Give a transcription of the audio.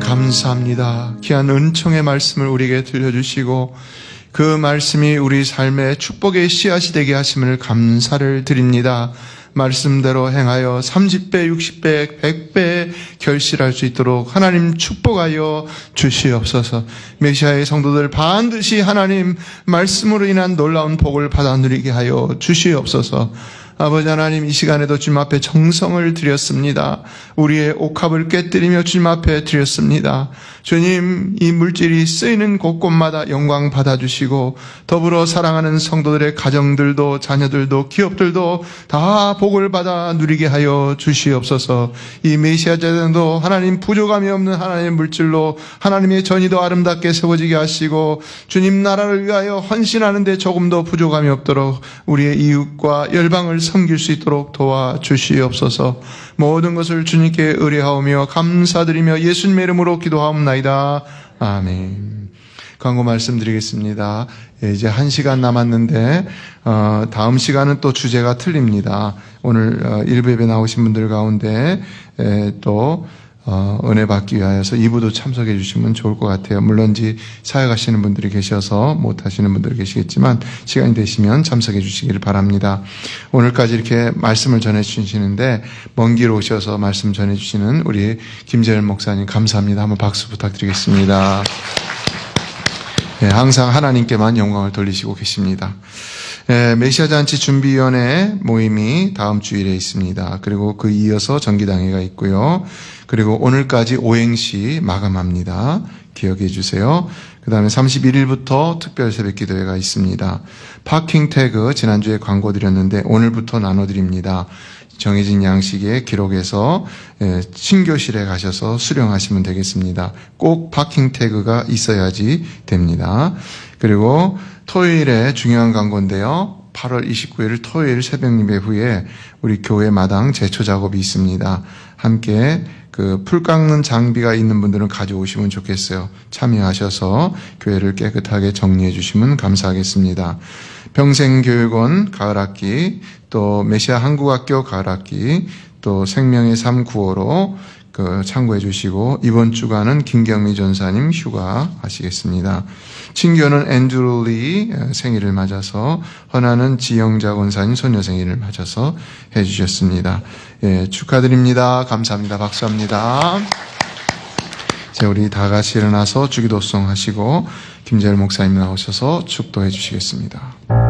감사합니다. 귀한 은총의 말씀을 우리에게 들려주시고 그 말씀이 우리 삶의 축복의 씨앗이 되게 하심을 감사를 드립니다. 말씀대로 행하여 30배, 60배, 100배 결실할 수 있도록 하나님 축복하여 주시옵소서. 메시아의 성도들 반드시 하나님 말씀으로 인한 놀라운 복을 받아 누리게 하여 주시옵소서. 아버지 하나님, 이 시간에도 주님 앞에 정성을 드렸습니다. 우리의 옥합을 깨뜨리며 주님 앞에 드렸습니다. 주님, 이 물질이 쓰이는 곳곳마다 영광 받아주시고 더불어 사랑하는 성도들의 가정들도 자녀들도 기업들도 다 복을 받아 누리게 하여 주시옵소서. 이 메시아 재단도 하나님 부족함이 없는 하나님의 물질로 하나님의 전의도 아름답게 세워지게 하시고 주님 나라를 위하여 헌신하는 데 조금도 부족함이 없도록 우리의 이웃과 열방을 섬길 수 있도록 도와주시옵소서. 모든 것을 주님께 의뢰하오며 감사드리며 예수님의 이름으로 기도하옵나이다. 아멘. 광고 말씀드리겠습니다. 이제 1시간 남았는데 다음 시간은 또 주제가 틀립니다. 오늘 일부 예배 나오신 분들 가운데 또 은혜 받기 위하여서 2부도 참석해 주시면 좋을 것 같아요. 물론지 사역하시는 분들이 계셔서 못하시는 분들이 계시겠지만 시간이 되시면 참석해 주시기를 바랍니다. 오늘까지 이렇게 말씀을 전해 주시는데 먼 길 오셔서 말씀 전해 주시는 우리 김재열 목사님 감사합니다. 한번 박수 부탁드리겠습니다. 네, 항상 하나님께만 영광을 돌리시고 계십니다. 메시아 잔치 준비위원회 모임이 다음 주일에 있습니다. 그리고 그 이어서 정기당회가 있고요. 그리고 오늘까지 오행시 마감합니다. 기억해 주세요. 그 다음에 31일부터 특별 새벽 기도회가 있습니다. 파킹 태그 지난주에 광고 드렸는데 오늘부터 나눠드립니다. 정해진 양식에 기록해서 신교실에 가셔서 수령하시면 되겠습니다. 꼭 파킹 태그가 있어야지 됩니다. 그리고 토요일에 중요한 광고인데요. 8월 29일 토요일 새벽 예배 후에 우리 교회 마당 제초 작업이 있습니다. 함께 그 풀 깎는 장비가 있는 분들은 가져오시면 좋겠어요. 참여하셔서 교회를 깨끗하게 정리해 주시면 감사하겠습니다. 평생교육원 가을학기, 또 메시아 한국학교 가을학기, 또 생명의 삶 9호로 참고해 주시고 이번 주간은 김경미 전사님 휴가 하시겠습니다. 친교는 앤드루 리 생일을 맞아서 헌화는 지영자 권사님 소녀 생일을 맞아서 해주셨습니다. 예, 축하드립니다. 감사합니다. 박수합니다. 이제 우리 다 같이 일어나서 주기도송 하시고 김재열 목사님 나오셔서 축도해 주시겠습니다.